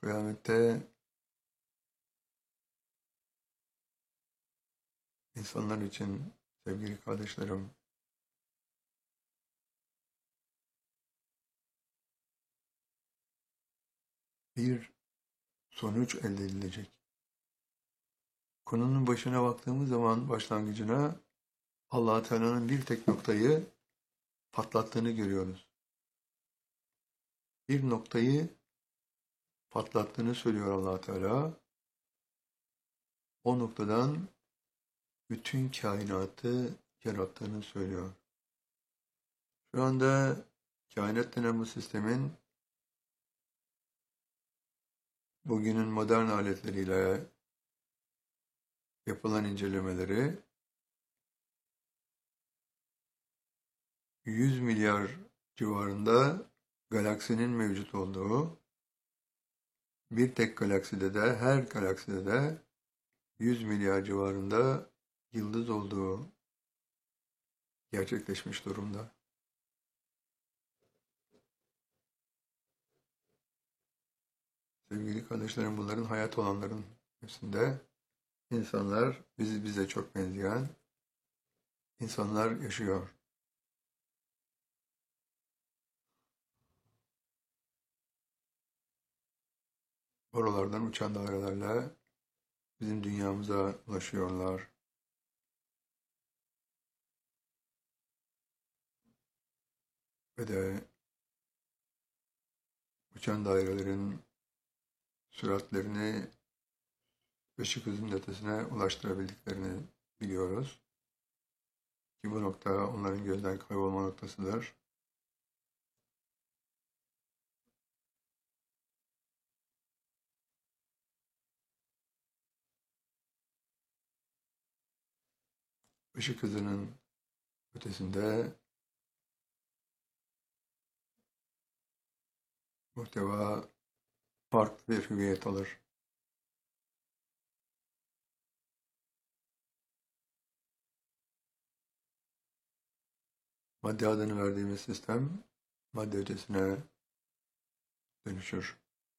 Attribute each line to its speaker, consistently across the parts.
Speaker 1: Kıyamette insanlar için sevgili kardeşlerim bir sonuç elde edilecek. Konunun başına baktığımız zaman başlangıcına Allah Teala'nın bir tek noktayı patlattığını görüyoruz. Bir noktayı patlattığını söylüyor Allah Teala. O noktadan bütün kainatı yarattığını söylüyor. Şu anda kainat denen bu sistemin bugünün modern aletleriyle yapılan incelemeleri 100 milyar civarında galaksinin mevcut olduğu, bir tek galakside de her galakside de 100 milyar civarında yıldız olduğu gerçekleşmiş durumda. Sevgili kardeşlerim, bunların hayat olanların hepsinde insanlar, bize çok benzeyen insanlar yaşıyor. Oralardan uçan dairelerle bizim dünyamıza ulaşıyorlar. Ve de uçan dairelerin süratlerini ışık hızının ötesine ulaştırabildiklerini biliyoruz. Ki bu nokta onların gözden kaybolma noktasıdır. Işık hızının ötesinde muhteva farklı bir hüviyet alır. Madde adını verdiğimiz sistem madde ötesine dönüşür.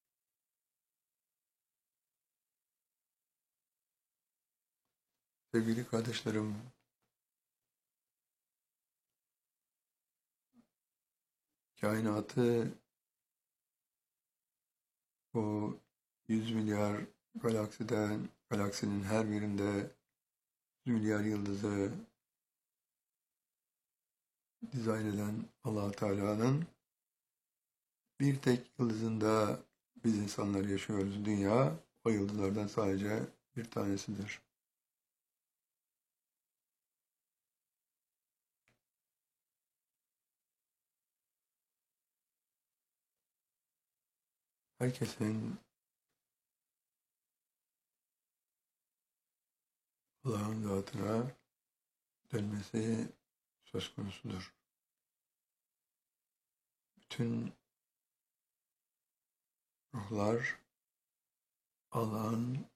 Speaker 1: Sevgili kardeşlerim, kainatı o 100 milyar galaksinin her birinde 100 milyar yıldızı dizayn eden Allah Teala'nın bir tek yıldızında biz insanlar yaşıyoruz. Dünya o yıldızlardan sadece bir tanesidir. Herkesin Allah'ın zatına dönmesi söz konusudur. Bütün ruhlar Allah'ın